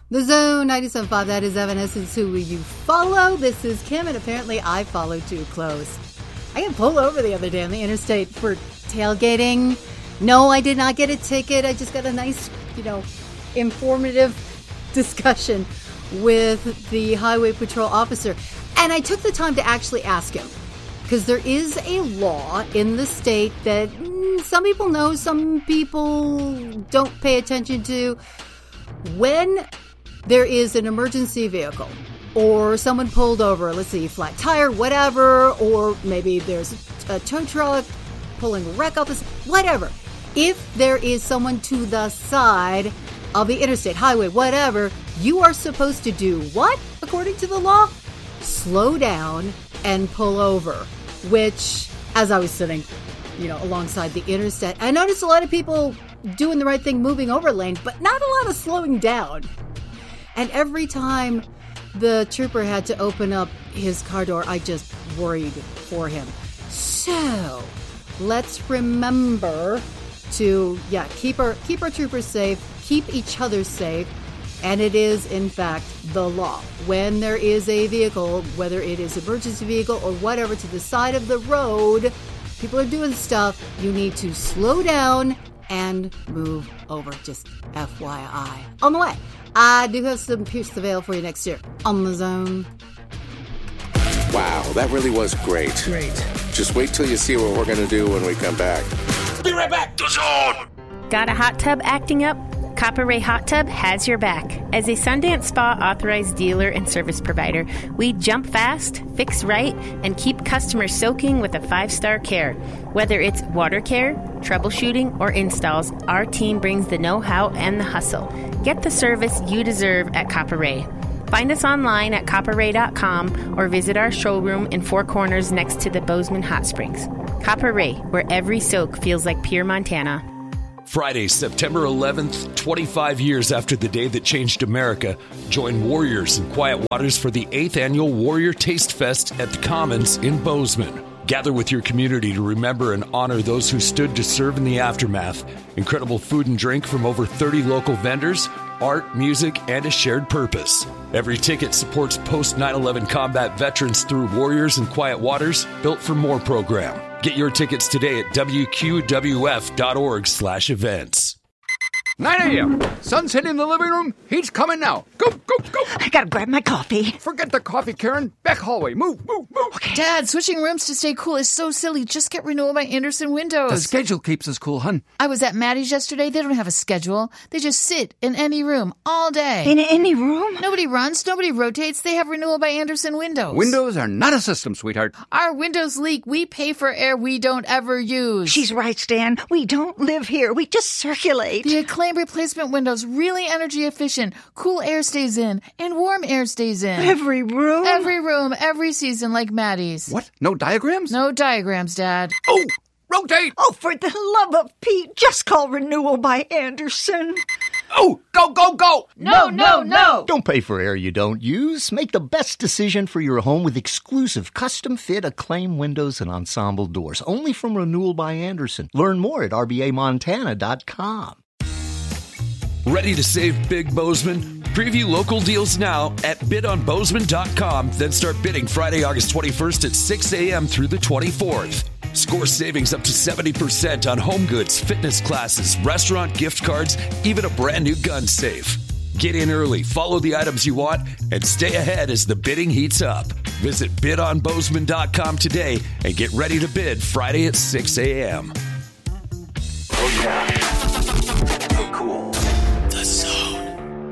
The Zone 97.5, that is Evanescence. Who will you follow? This is Kim, and apparently I follow too close. I got pulled over the other day on the interstate for tailgating. No, I did not get a ticket. I just got a nice, informative discussion with the highway patrol officer. And I took the time to actually ask him, because there is a law in the state that some people know, some people don't pay attention to. When there is an emergency vehicle or someone pulled over, let's say flat tire, whatever, or maybe there's a tow truck pulling a wreck off this, whatever. If there is someone to the side of the interstate, highway, whatever, you are supposed to do what, according to the law? Slow down and pull over, which, as I was sitting, alongside the interstate, I noticed a lot of people doing the right thing, moving over lanes, but not a lot of slowing down. And every time the trooper had to open up his car door, I just worried for him. So let's remember to, keep our troopers safe, keep each other safe. And it is, in fact, the law. When there is a vehicle, whether it is an emergency vehicle or whatever, to the side of the road, people are doing stuff, you need to slow down and move over. Just FYI. On the way, I do have some Pierce the Veil for you next year on The Zone. Wow, that really was great. Great. Just wait till you see what we're going to do when we come back. Be right back. The Zone. Got a hot tub acting up? Copper Ray Hot Tub has your back. As a Sundance Spa authorized dealer and service provider, we jump fast, fix right, and keep customers soaking with a 5-star care. Whether it's water care, troubleshooting, or installs, our team brings the know-how and the hustle. Get the service you deserve at Copper Ray. Find us online at copperray.com or visit our showroom in Four Corners next to the Bozeman Hot Springs. Copper Ray, where every soak feels like pure Montana. Friday, September 11th, 25 years after the day that changed America, join Warriors and Quiet Waters for the 8th Annual Warrior Taste Fest at the Commons in Bozeman. Gather with your community to remember and honor those who stood to serve in the aftermath. Incredible food and drink from over 30 local vendors, art, music, and a shared purpose. Every ticket supports post-9/11 combat veterans through Warriors and Quiet Waters, Built for More program. Get your tickets today at wqwf.org/events. 9 a.m. Sun's hitting the living room. Heat's coming now. Go, go, go. I gotta grab my coffee. Forget the coffee, Karen. Back hallway. Move, move, move. Okay. Dad, switching rooms to stay cool is so silly. Just get Renewal by Andersen windows. The schedule keeps us cool, hun. I was at Maddie's yesterday. They don't have a schedule. They just sit in any room all day. In any room? Nobody runs. Nobody rotates. They have Renewal by Andersen windows. Windows are not a system, sweetheart. Our windows leak. We pay for air we don't ever use. She's right, Stan. We don't live here. We just circulate. The Acclaim replacement windows, really energy efficient. Cool air stays in and warm air stays in. Every room? Every room, every season, like Maddie's. What? No diagrams? No diagrams, Dad. Oh, rotate! Oh, for the love of Pete, just call Renewal by Andersen. Oh, go, go, go! No, no, no! Don't pay for air you don't use. Make the best decision for your home with exclusive custom-fit Acclaim windows and ensemble doors. Only from Renewal by Andersen. Learn more at rbamontana.com. Ready to save big, Bozeman? Preview local deals now at bidonbozeman.com. Then start bidding Friday, August 21st at 6 a.m. through the 24th. Score savings up to 70% on home goods, fitness classes, restaurant gift cards, even a brand new gun safe. Get in early, follow the items you want, and stay ahead as the bidding heats up. Visit bidonbozeman.com today and get ready to bid Friday at 6 a.m. Oh, yeah. So cool.